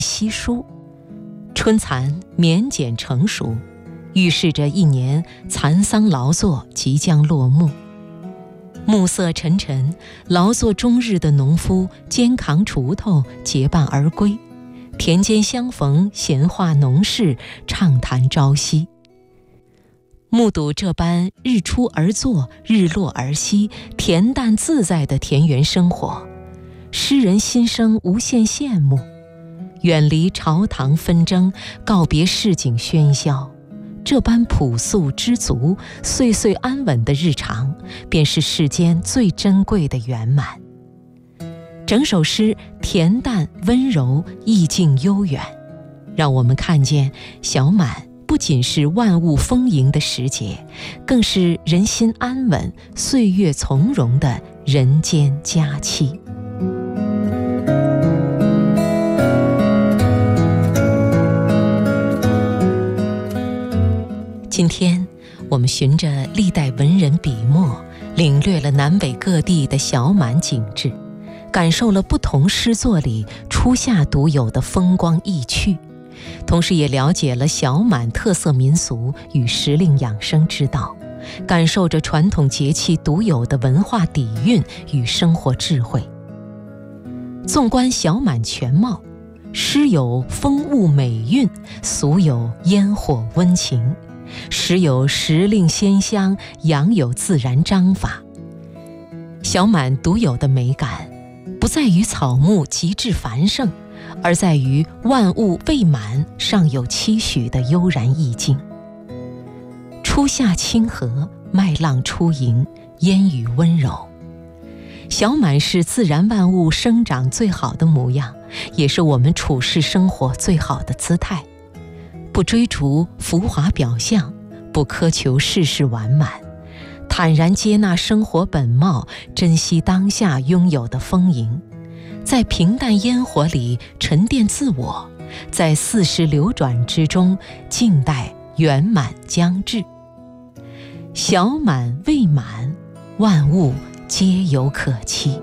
稀疏，春蚕绵茧成熟，预示着一年蚕桑劳作即将落幕。暮色沉沉，劳作终日的农夫肩扛锄头结伴而归，田间相逢，闲话农事，畅谈朝夕。目睹这般日出而作，日落而息，恬淡自在的田园生活，诗人心生无限羡慕。远离朝堂纷争，告别市井喧嚣，这般朴素知足、岁岁安稳的日常，便是世间最珍贵的圆满。整首诗恬淡温柔，意境悠远，让我们看见小满不仅是万物丰盈的时节，更是人心安稳、岁月从容的人间佳期。今天我们循着历代文人笔墨，领略了南北各地的小满景致，感受了不同诗作里初夏独有的风光意趣，同时也了解了小满特色民俗与时令养生之道，感受着传统节气独有的文化底蕴与生活智慧。纵观小满全貌，诗有风物美韵，俗有烟火温情，时有时令鲜香，阳有自然章法。小满独有的美感，不在于草木极致繁盛，而在于万物未满，尚有期许的悠然意境。初夏清和，麦浪初盈，烟雨温柔。小满是自然万物生长最好的模样，也是我们处世生活最好的姿态。不追逐浮华表象，不苛求世事完满，坦然接纳生活本貌，珍惜当下拥有的丰盈，在平淡烟火里沉淀自我，在四时流转之中静待圆满将至。小满未满，万物皆有可期。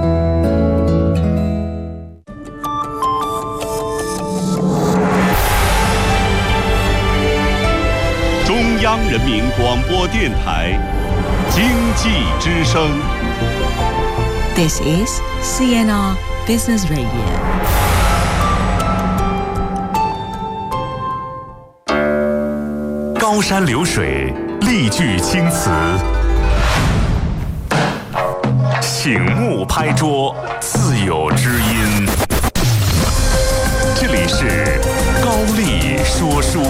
中央人民广播电台经济之声。 This is CNR Business Radio. 高山流水，丽句青词，醒目拍桌，自有知音。这里是高丽说书。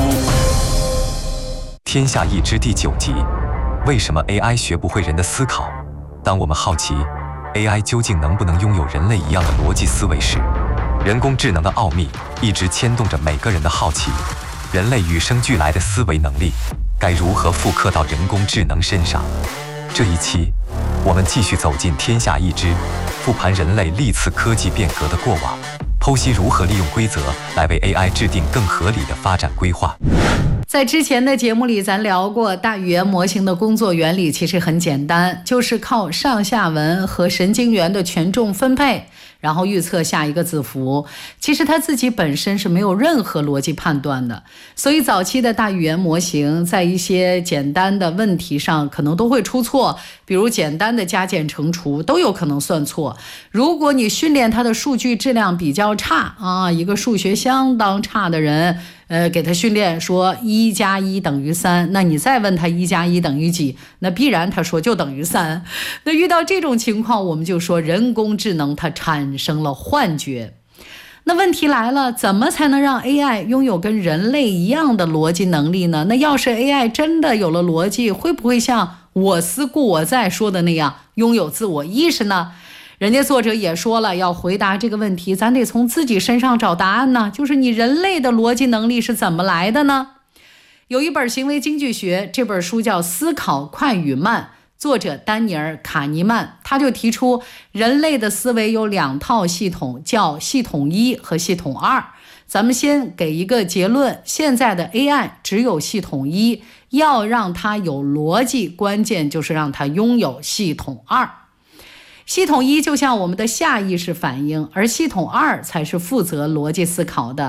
天下易知第9集，为什么 AI 学不会人的思考？当我们好奇 AI 究竟能不能拥有人类一样的逻辑思维时，人工智能的奥秘一直牵动着每个人的好奇。人类与生俱来的思维能力，该如何复刻到人工智能身上？这一期，我们继续走进天下易知，复盘人类历次科技变革的过往，剖析如何利用规则来为 AI 制定更合理的发展规划。 在之前的节目里，咱聊过大语言模型的工作原理其实很简单，就是靠上下文和神经元的权重分配，然后预测下一个字符。其实它自己本身是没有任何逻辑判断的，所以早期的大语言模型在一些简单的问题上可能都会出错，比如简单的加减乘除都有可能算错。如果你训练它的数据质量比较差啊，一个数学相当差的人给他训练说1加1等于3，那你再问他1加1等于几，那必然他说就等于3。那遇到这种情况，我们就说人工智能它产生了幻觉。那问题来了，怎么才能让 AI 拥有跟人类一样的逻辑能力呢？那要是 AI 真的有了逻辑，会不会像我思故我在说的那样拥有自我意识呢？人家作者也说了，要回答这个问题，咱得从自己身上找答案呢。就是你人类的逻辑能力是怎么来的呢？有一本行为经济学，这本书叫《思考快与慢》，作者丹尼尔·卡尼曼，他就提出人类的思维有2套系统，叫系统1和系统2。咱们先给一个结论，现在的 AI 只有系统1，要让它有逻辑，关键就是让它拥有系统2。系统1就像我们的下意识反应，而系统2才是负责逻辑思考的。